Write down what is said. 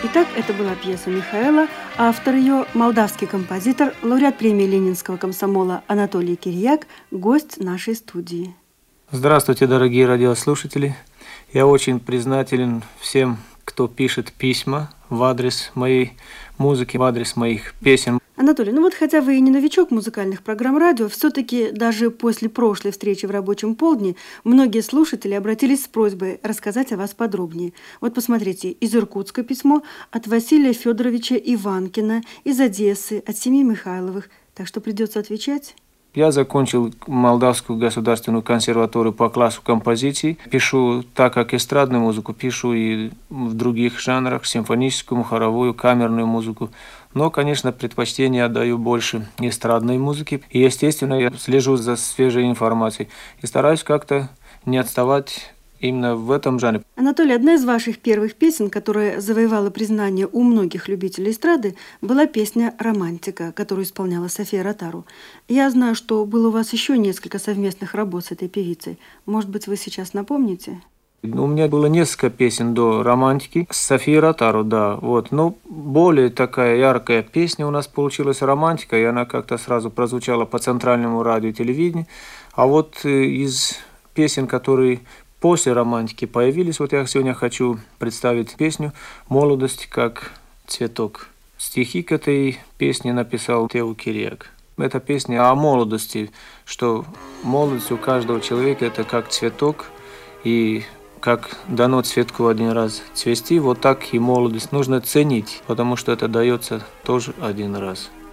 Итак, это была пьеса Михаэла, автор ее – молдавский композитор, лауреат премии Ленинского комсомола Анатолий Кирьяк, гость нашей студии. Здравствуйте, дорогие радиослушатели! Я очень признателен всем, кто пишет письма в адрес моей музыки, в адрес моих песен. Анатолий, хотя вы и не новичок музыкальных программ радио, все-таки даже после прошлой встречи в рабочем полдне многие слушатели обратились с просьбой рассказать о вас подробнее. Вот посмотрите, из Иркутска письмо от Василия Федоровича Иванкина, из Одессы, от семьи Михайловых. Так что придется отвечать. Я закончил Молдавскую государственную консерваторию по классу композиции. Пишу так как эстрадную музыку, пишу и в других жанрах, симфоническую, хоровую, камерную музыку. Но, конечно, предпочтение отдаю больше эстрадной музыке. И, естественно, я слежу за свежей информацией и стараюсь как-то не отставать именно в этом жанре. Анатолий, одна из ваших первых песен, которая завоевала признание у многих любителей эстрады, была песня «Романтика», которую исполняла София Ротару. Я знаю, что было у вас еще несколько совместных работ с этой певицей. Может быть, вы сейчас напомните? У меня было несколько песен до «Романтики» с Софией Ротару, да. Но более такая яркая песня у нас получилась «Романтика», и она как-то сразу прозвучала по центральному радио и телевидению. А из песен, которые после «Романтики» появились, я сегодня хочу представить песню «Молодость как цветок». Стихи к этой песне написал Тео Кирьяк. Это песня о молодости, что молодость у каждого человека – это как цветок, и как дано цветку один раз цвести, так и молодость нужно ценить, потому что это дается тоже один раз.